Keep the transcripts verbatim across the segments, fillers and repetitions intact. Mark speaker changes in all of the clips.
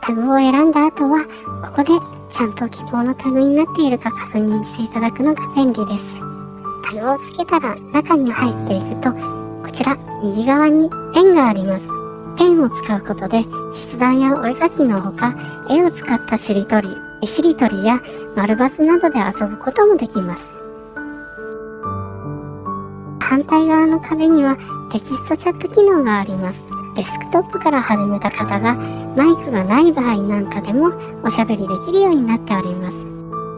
Speaker 1: タグを選んだ後は、ここでちゃんと希望のタグになっているか確認していただくのが便利です。タグをつけたら中に入っていくと、こちら右側にペンがあります。ペンを使うことで筆談やお絵描きのほか、絵を使ったしりとり、絵しりとりや丸バスなどで遊ぶこともできます。反対側の壁にはテキストチャット機能があります。デスクトップから始めた方がマイクがない場合なんかでもおしゃべりできるようになっております。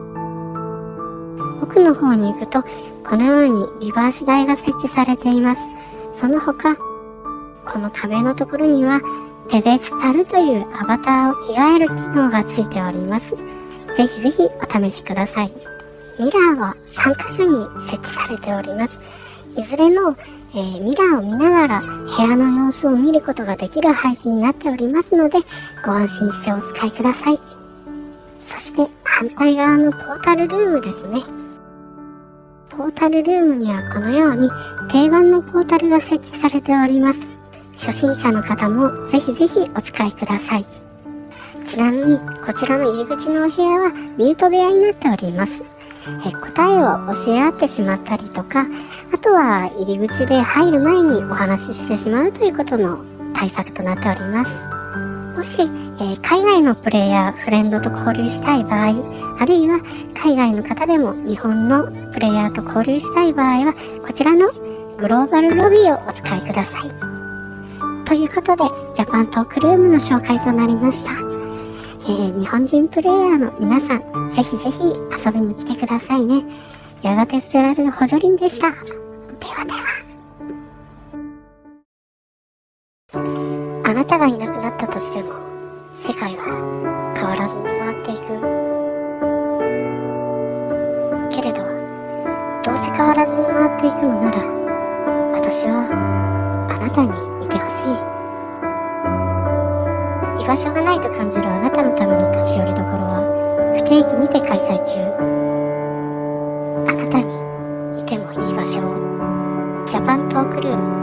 Speaker 1: 奥の方に行くと、このようにリバーシ台が設置されています。その他、この壁のところにはペデスタルというアバターを着替える機能がついております。ぜひぜひお試しください。ミラーはさんかしょに設置されております。いずれも、えー、ミラーを見ながら部屋の様子を見ることができる配置になっておりますので、ご安心してお使いください。そして反対側のポータルルームですね。ポータルルームにはこのように定番のポータルが設置されております。初心者の方もぜひぜひお使いください。ちなみにこちらの入り口のお部屋はミュート部屋になっております。え答えを教え合ってしまったりとか、あとは入り口で入る前にお話ししてしまうということの対策となっております。もし、えー、海外のプレイヤー、フレンドと交流したい場合、あるいは海外の方でも日本のプレイヤーと交流したい場合は、こちらのグローバルロビーをお使いください。ということで、ジャパントークルームの紹介となりました。えー、日本人プレイヤーの皆さん、ぜひぜひ遊びに来てくださいね。やがて捨てられる補助輪でした。ではでは。あなたがいなくなったとしても、世界は変わらずに回っていく。けれど、どうせ変わらずに回っていくのなら、私はあなたにいてほしい。居場所がないと感じるあなたのための立ち寄りどころは不定期にて開催中。あなたにいてもいい場所を。ジャパントークルーム。